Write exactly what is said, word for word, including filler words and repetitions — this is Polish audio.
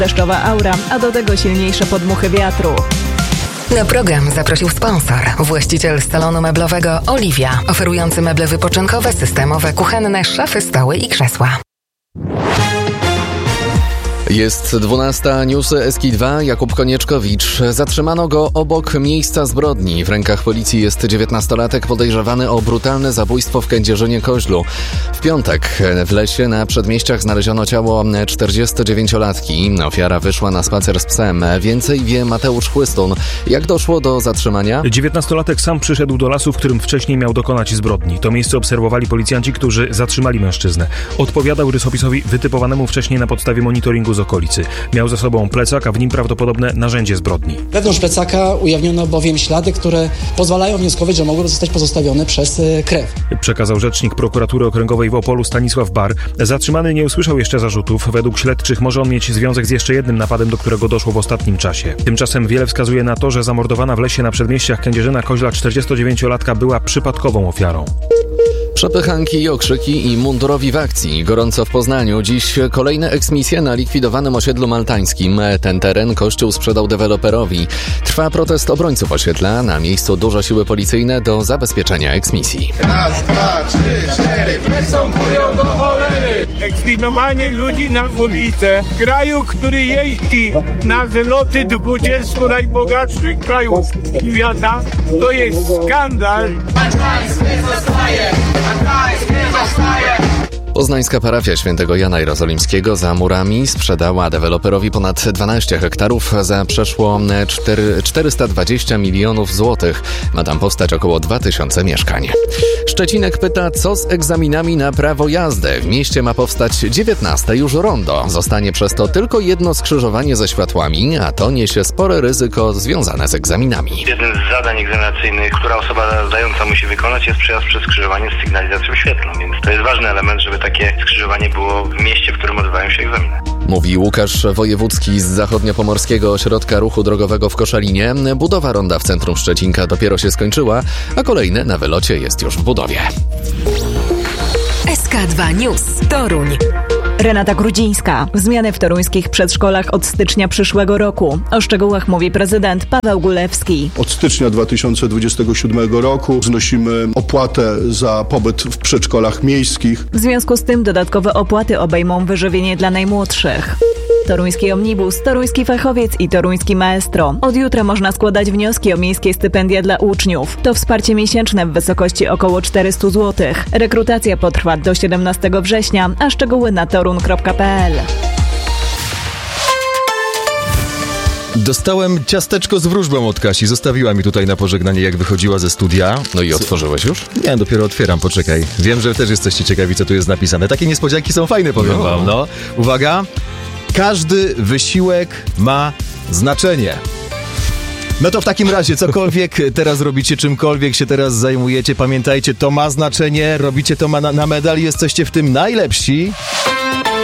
Deszczowa aura, a do tego silniejsze podmuchy wiatru. Na program zaprosił sponsor, właściciel salonu meblowego Oliwia, oferujący meble wypoczynkowe, systemowe, kuchenne, szafy, stoły i krzesła. Jest dwunasta, newsy S K dwa, Jakub Konieczkowicz. Zatrzymano go obok miejsca zbrodni. W rękach policji jest dziewiętnastolatek podejrzewany o brutalne zabójstwo w Kędzierzynie-Koźlu. W piątek w lesie na przedmieściach znaleziono ciało czterdziestodziewięciolatki. Ofiara wyszła na spacer z psem. Więcej wie Mateusz Chłystun. Jak doszło do zatrzymania? dziewiętnastolatek sam przyszedł do lasu, w którym wcześniej miał dokonać zbrodni. To miejsce obserwowali policjanci, którzy zatrzymali mężczyznę. Odpowiadał rysopisowi wytypowanemu wcześniej na podstawie monitoringu z okolicy. Miał ze sobą plecak, a w nim prawdopodobne narzędzie zbrodni. Wewnątrz plecaka ujawniono bowiem ślady, które pozwalają wnioskować, że mogły zostać pozostawione przez krew. Przekazał rzecznik prokuratury okręgowej w Opolu Stanisław Bar. Zatrzymany nie usłyszał jeszcze zarzutów. Według śledczych może on mieć związek z jeszcze jednym napadem, do którego doszło w ostatnim czasie. Tymczasem wiele wskazuje na to, że zamordowana w lesie na przedmieściach Kędzierzyna-Koźla czterdziestodziewięciolatka była przypadkową ofiarą. Przepychanki, okrzyki i mundurowi w akcji. Gorąco w Poznaniu. Dziś kolejne eksmisje na likwidowanym osiedlu maltańskim. Ten teren Kościół sprzedał deweloperowi. Trwa protest obrońców osiedla. Na miejscu dużo siły policyjne do zabezpieczenia eksmisji. Raz, dwa, trzy, cztery, przystępują do cholery. Ekspinowanie ludzi na ulicę. W kraju, który jeździ na zloty dwudziestu najbogatszych krajów świata, to jest skandal. Poznańska parafia świętego Jana Jerozolimskiego za murami sprzedała deweloperowi ponad dwanaście hektarów za przeszło czterysta dwadzieścia milionów złotych. Ma tam powstać około dwa tysiące mieszkań. Szczecinek pyta, co z egzaminami na prawo jazdy. W mieście ma powstać dziewiętnaste już rondo. Zostanie przez to tylko jedno skrzyżowanie ze światłami, a to niesie spore ryzyko związane z egzaminami. Jednym z zadań egzaminacyjnych, która osoba zdająca musi wykonać, jest przejazd przez skrzyżowanie z sygnalizacją świetlną, więc to jest ważny element, żeby takie skrzyżowanie było w mieście, w którym odbywają się egzaminy. Mówi Łukasz Wojewódzki z Zachodniopomorskiego Ośrodka Ruchu Drogowego w Koszalinie. Budowa ronda w centrum Szczecinka dopiero się skończyła, a kolejne na wylocie jest już w budowie. S K dwa News. Toruń. Renata Grudzińska. Zmiany w toruńskich przedszkolach od stycznia przyszłego roku. O szczegółach mówi prezydent Paweł Gulewski. Od stycznia dwa tysiące dwudziestego siódmego roku znosimy opłatę za pobyt w przedszkolach miejskich. W związku z tym dodatkowe opłaty obejmą wyżywienie dla najmłodszych. Toruński Omnibus, Toruński Fachowiec i Toruński Maestro. Od jutra można składać wnioski o miejskie stypendia dla uczniów. To wsparcie miesięczne w wysokości około czterysta złotych. Rekrutacja potrwa do siedemnastego września, a szczegóły na torun kropka p l. Dostałem ciasteczko z wróżbą od Kasi. Zostawiła mi tutaj na pożegnanie, jak wychodziła ze studia. No i otworzyłeś już? Nie, dopiero otwieram, poczekaj. Wiem, że też jesteście ciekawi, co tu jest napisane. Takie niespodzianki są fajne, powiem no. wam, no. Uwaga! Każdy wysiłek ma znaczenie. No to w takim razie, cokolwiek teraz robicie, czymkolwiek się teraz zajmujecie, pamiętajcie, to ma znaczenie, robicie to ma na, na medal, jesteście w tym najlepsi.